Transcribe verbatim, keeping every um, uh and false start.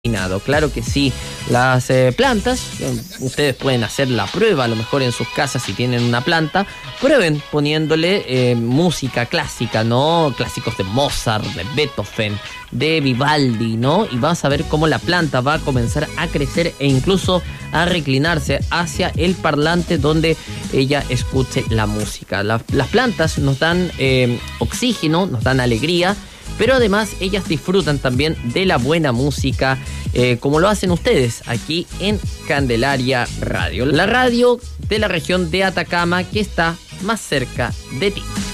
Claro que sí, las eh, plantas, ustedes pueden hacer la prueba a lo mejor en sus casas si tienen una planta, prueben poniéndole eh, música clásica, ¿no? Clásicos de Mozart, de Beethoven, de Vivaldi, ¿no? Y vas a ver cómo la planta va a comenzar a crecer e incluso a reclinarse hacia el parlante donde ella escuche la música. La, las plantas nos dan eh, oxígeno, nos dan alegría, pero además ellas disfrutan también de la buena música, eh, como lo hacen ustedes aquí en Candelaria Radio, la radio de la región de Atacama que está más cerca de ti.